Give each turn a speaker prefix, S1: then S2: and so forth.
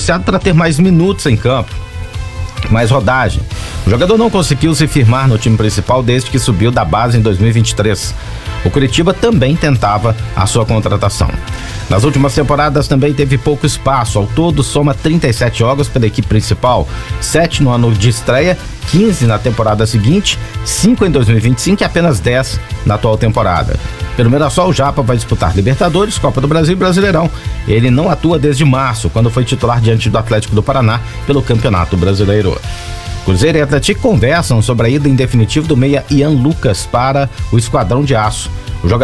S1: negociado para ter mais minutos em campo, mais rodagem. O jogador não conseguiu se firmar no time principal desde que subiu da base em 2023. O Curitiba também tentava a sua contratação. Nas últimas temporadas também teve pouco espaço. Ao todo, soma 37 jogos pela equipe principal, 7 no ano de estreia, 15 na temporada seguinte, 5 em 2025 e apenas 10 na atual temporada. Pelo Mirassol, o Japa vai disputar Libertadores, Copa do Brasil e Brasileirão. Ele não atua desde março, quando foi titular diante do Atlético do Paraná pelo Campeonato Brasileiro. Cruzeiro e Atlético conversam sobre a ida em definitivo do meia Ian Lucas para o Esquadrão de Aço. O jogador